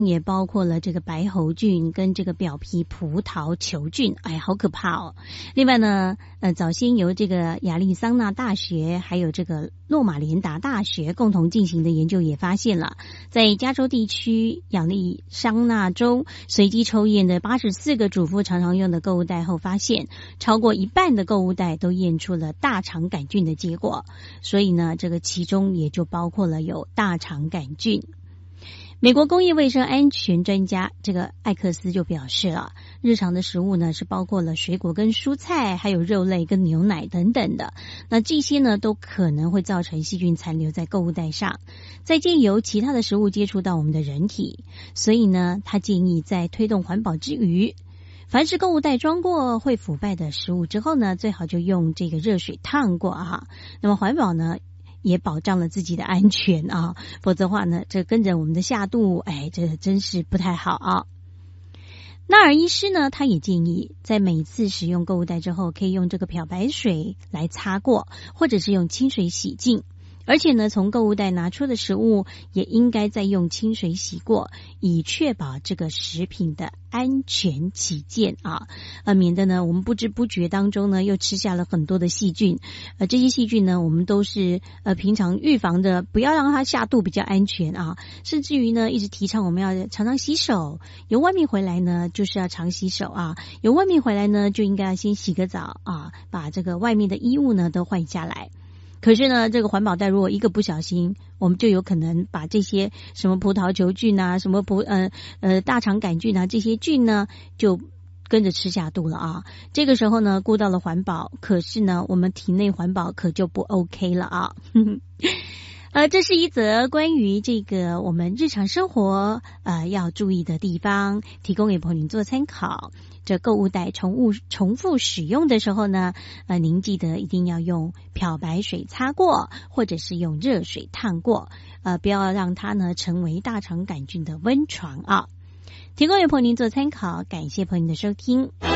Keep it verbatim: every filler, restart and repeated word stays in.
也包括了这个白喉菌跟这个表皮葡萄球菌，哎，好可怕哦。另外呢，呃，早先由这个亚利桑那大学还有这个洛马连达大学共同进行的研究也发现了，在加州地区亚利桑那州随机抽验的八十四个主妇常常用的购物袋后，发现超过一半的购物袋都验出了大肠杆菌的结果，所以呢，这个其中也就包括了有大肠杆菌。美国工业卫生安全专家这个艾克斯就表示了，日常的食物呢是包括了水果跟蔬菜，还有肉类跟牛奶等等的，那这些呢都可能会造成细菌残留在购物袋上，再借由其他的食物接触到我们的人体，所以呢他建议在推动环保之余，凡是购物袋装过会腐败的食物之后呢，最好就用这个热水烫过哈。那么环保呢也保障了自己的安全啊，否则的话呢，这跟着我们的下肚，哎，这真是不太好啊。纳尔医师呢，他也建议在每次使用购物袋之后，可以用这个漂白水来擦过，或者是用清水洗净。而且呢，从购物袋拿出的食物也应该再用清水洗过，以确保这个食品的安全起见啊，呃，免得呢我们不知不觉当中呢又吃下了很多的细菌，呃，这些细菌呢我们都是呃平常预防的，不要让它下肚比较安全啊，甚至于呢一直提倡我们要常常洗手，由外面回来呢就是要常洗手啊，由外面回来呢就应该要先洗个澡啊，把这个外面的衣物呢都换下来。可是呢，这个环保袋如果一个不小心，我们就有可能把这些什么葡萄球菌啊，什么葡呃呃大肠杆菌啊，这些菌呢就跟着吃下肚了啊。这个时候呢，顾到了环保，可是呢，我们体内环保可就不 OK 了啊。呃，这是一则关于这个我们日常生活呃要注意的地方，提供给朋友您做参考。这购物袋重物重复使用的时候呢，呃，您记得一定要用漂白水擦过，或者是用热水烫过，呃，不要让它呢成为大肠杆菌的温床啊。提供给朋友您做参考，感谢朋友的收听。